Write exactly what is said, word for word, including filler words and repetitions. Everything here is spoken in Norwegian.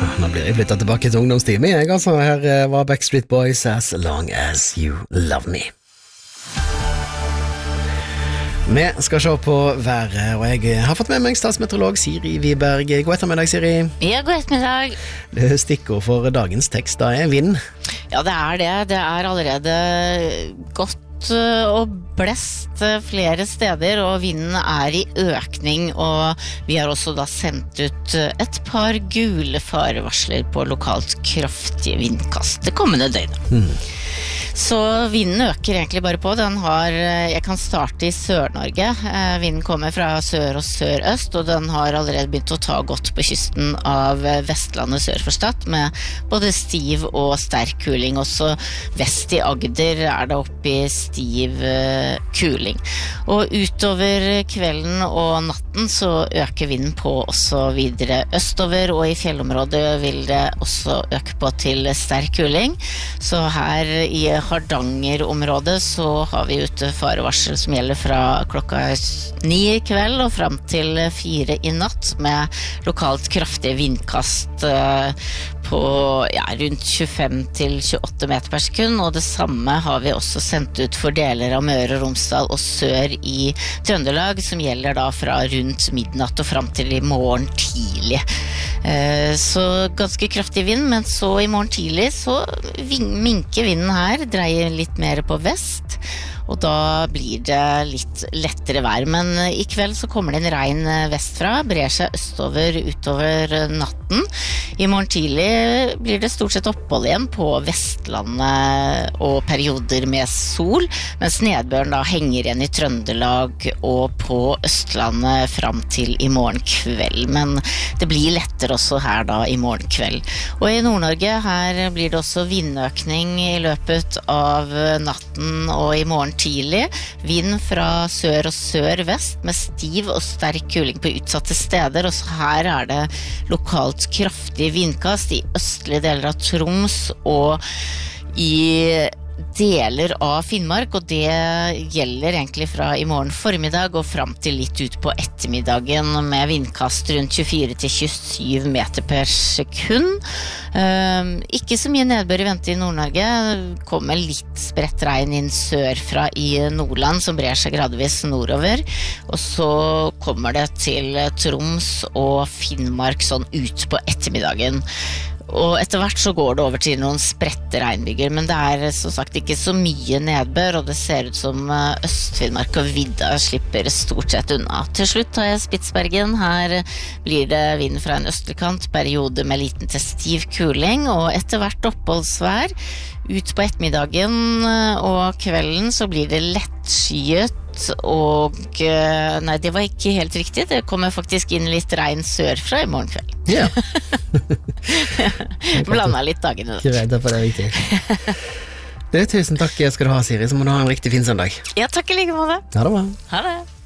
Nå blir jeg flyttet tilbake til ungdomstime, jeg altså. Her var Backstreet Boys, As Long As You Love Me. Vi skal se på været, og jeg har fått med meg statsmeteorolog Siri Wiberg. God ettermiddag, Siri. Ja, god ettermiddag. Det stikkord for dagens tekst, da er vind. Ja, det er det. Det er allerede godt og blest flere steder, og vinden er i økning, og vi har også da sendt ut et par gule farevarsler på lokalt kraftige vindkast det kommende døgnet. Mm. Så vinden øker egentlig bare på. Den har, jeg kan starte i Sør-Norge. Vinden kommer fra sør og sør-øst, og den har allerede begynt å ta godt på kysten av Vestlandet sør for Stad, med både stiv og sterk kuling. Også vest i Agder er det oppe i stiv kuling. Og utover kvelden og natten så øker vinden på også videre østover, og i fjellområdet vil det også øke på til sterk kuling. Så her i Hardanger-området så har vi ute farevarsel som gjelder fra klokka ni i kveld og frem til fire i natt, med lokalt kraftige vindkast på ja, rundt tjuefem til tjueåtte meter per sekund, og det samme har vi også sendt ut for deler av Møre og Romsdal og sør i Trøndelag, som gjelder da fra rundt midnatt og frem til i morgen tidlig. Så ganske kraftig vind, men så i morgen tidlig så minker vinden her, dreier litt mer på vest, og da blir det litt lettere vær. Men i kveld så kommer det en regn vestfra, brer seg østover utover natten. I morgen tidlig blir det stort sett opphold igjen på Vestlandet og perioder med sol, mens nedbøren da henger igjen i Trøndelag og på Østlandet frem til i morgen kveld. Men det blir lettere også her da i morgen kveld. Og i Nord-Norge her blir det også vindøkning i løpet av natten og i morgen tidlig. Vind fra sør og sør-vest med stiv og sterk kuling på utsatte steder, og så her er det lokalt kraftig vindkast i østlige deler av Troms og i deler av Finnmark, og det gjelder egentlig fra i morgen formiddag og frem til litt ut på ettermiddagen, med vindkast rundt tjuefire til tjuesyv meter per sekund. Um, ikke så mye nedbør i vente i Nord-Norge. Kommer litt spredt regn inn sørfra i Nordland, som brer seg gradvis nordover, og så kommer det til Troms og Finnmark sånn ut på ettermiddagen. Og etter hvert så går det over til noen spredte regnbyger, men det er som sagt ikke så mye nedbør, og det ser ut som Øst-Finnmark og vidda slipper stort sett unna. Til slutt tar jeg Spitsbergen. Her blir det vind fra en østligkant, periode med liten til stiv kuling, og etter hvert oppholdsvær. Ut på ettermiddagen og kvelden så blir det lettskyet, og nei, det var ikke helt riktig. Det kommer faktisk inn litt regn sørfra i morgen kveld. Ja. Blandet litt dagene da. Ikke redd for det er riktig. Det, tusen takk skal du ha, Siri, så må du ha en riktig fin søndag. Ja, takk i like måte. Ha det bra. Ha det.